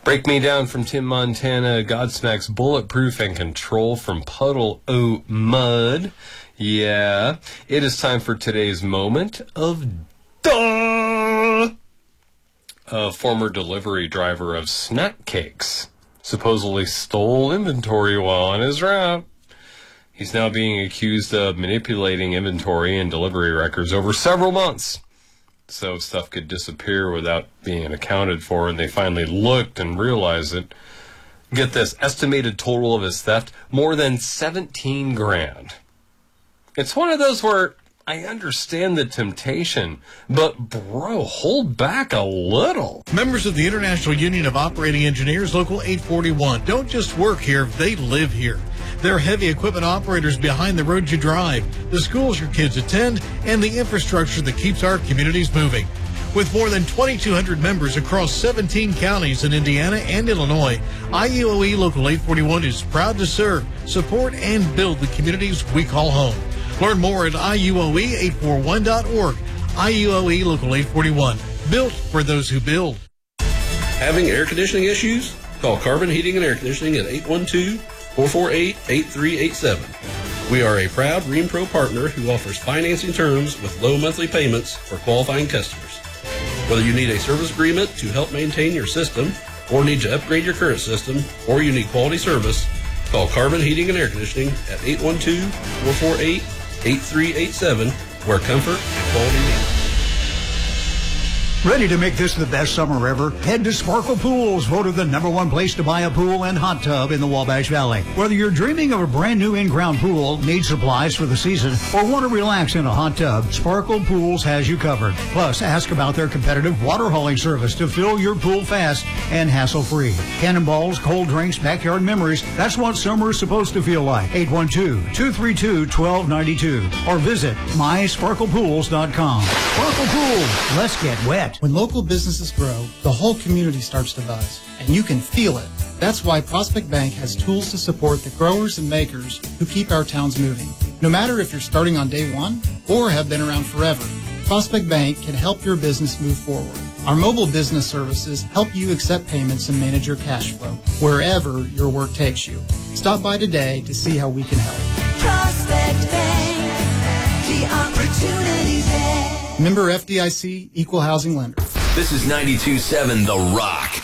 Break Me Down from Tim Montana, Godsmack's Bulletproof and Control from Puddle O' Mud. Yeah, it is time for today's moment of duh! A former delivery driver of snack cakes supposedly stole inventory while on his route. He's now being accused of manipulating inventory and delivery records over several months, so stuff could disappear without being accounted for, and they finally looked and realized it. Get this, estimated total of his theft, more than 17 grand. It's one of those where I understand the temptation, but bro, hold back a little. Members of the International Union of Operating Engineers, Local 841, don't just work here, they live here. They're heavy equipment operators behind the roads you drive, the schools your kids attend, and the infrastructure that keeps our communities moving. With more than 2,200 members across 17 counties in Indiana and Illinois, IUOE Local 841 is proud to serve, support, and build the communities we call home. Learn more at IUOE841.org. IUOE Local 841, built for those who build. Having air conditioning issues? Call Carbon Heating and Air Conditioning at 812-448-8387. We are a proud ReamPro partner who offers financing terms with low monthly payments for qualifying customers. Whether you need a service agreement to help maintain your system, or need to upgrade your current system, or you need quality service, call Carbon Heating and Air Conditioning at 812-448-8387, where comfort and quality meet. Ready to make this the best summer ever? Head to Sparkle Pools, voted the #1 place to buy a pool and hot tub in the Wabash Valley. Whether you're dreaming of a brand new in-ground pool, need supplies for the season, or want to relax in a hot tub, Sparkle Pools has you covered. Plus, ask about their competitive water hauling service to fill your pool fast and hassle-free. Cannonballs, cold drinks, backyard memories, that's what summer is supposed to feel like. 812-232-1292 or visit mysparklepools.com. Sparkle Pools, let's get wet. When local businesses grow, the whole community starts to buzz, and you can feel it. That's why Prospect Bank has tools to support the growers and makers who keep our towns moving. No matter if you're starting on day one or have been around forever, Prospect Bank can help your business move forward. Our mobile business services help you accept payments and manage your cash flow wherever your work takes you. Stop by today to see how we can help. Prospect Bank, the opportunity there. Member FDIC, Equal Housing Lender. This is 92.7 The Rock.